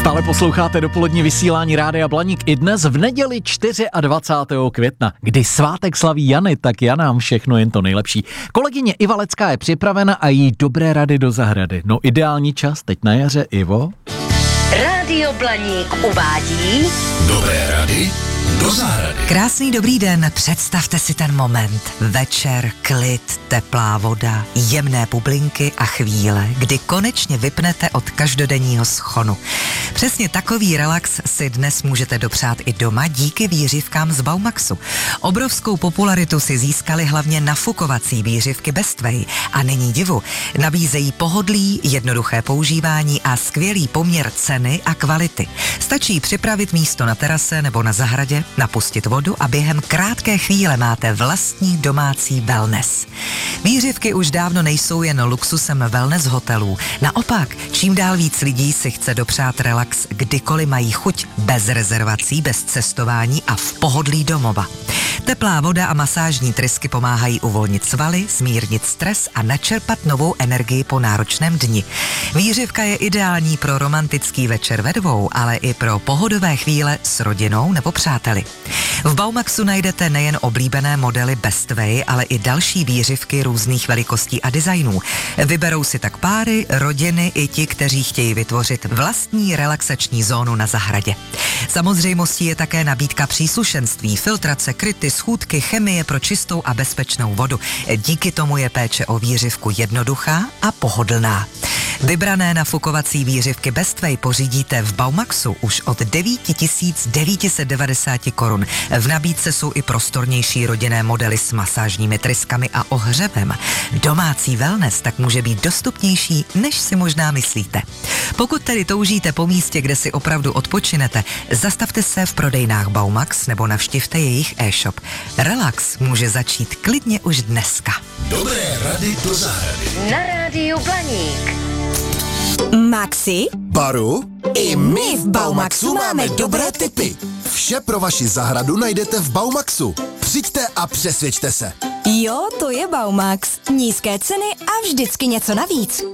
Stále posloucháte dopolední vysílání Rádia Blaník i dnes v neděli 24. května, kdy svátek slaví Jany, tak já nám všechno jen to nejlepší. Kolegyně Iva Lecká je připravena a jí dobré rady do zahrady. No ideální čas teď na jaře, Ivo. Rádio Blaník uvádí dobré rady do zahrady. Krásný dobrý den, představte si ten moment. Večer, klid, teplá voda, jemné bublinky a chvíle, kdy konečně vypnete od každodenního schonu. Přesně takový relax si dnes můžete dopřát i doma díky výřivkám z Baumaxu. Obrovskou popularitu si získaly hlavně nafukovací výřivky Bestway a není divu. Nabízejí pohodlí, jednoduché používání a skvělý poměr ceny a kvality. Stačí připravit místo na terase nebo na zahradě, napustit vodu a během krátké chvíle máte vlastní domácí wellness. Výřivky už dávno nejsou jen luxusem wellness hotelů. Naopak, čím dál víc lidí si chce dopřát relax, kdykoliv mají chuť, bez rezervací, bez cestování a v pohodlí domova. Teplá voda a masážní trysky pomáhají uvolnit svaly, zmírnit stres a načerpat novou energii po náročném dni. Výřivka je ideální pro romantický večer ve dvou, ale i pro pohodové chvíle s rodinou nebo přáteli. V Baumaxu najdete nejen oblíbené modely Bestway, ale i další výřivky různých velikostí a designů. Vyberou si tak páry, rodiny i ti, kteří chtějí vytvořit vlastní relaxační zónu na zahradě. Samozřejmostí je také nabídka příslušenství, filtrace, kryty, schůdky, chemie pro čistou a bezpečnou vodu. Díky tomu je péče o výřivku jednoduchá a pohodlná. Vybrané nafukovací výřivky Bestway pořídíte v Baumaxu už od 9 990 korun. V nabídce jsou i prostornější rodinné modely s masážními tryskami a ohřevem. Domácí wellness tak může být dostupnější, než si možná myslíte. Pokud tedy toužíte po místě, kde si opravdu odpočinete, zastavte se v prodejnách Baumax nebo navštivte jejich e-shop. Relax může začít klidně už dneska. Dobré rady do zahrady. na Rádiu Blaník. Maxi, Baru, i my v Baumaxu máme dobré tipy. Vše pro vaši zahradu najdete v Baumaxu. Přijďte a přesvědčte se. jo, to je Baumax. Nízké ceny a vždycky něco navíc.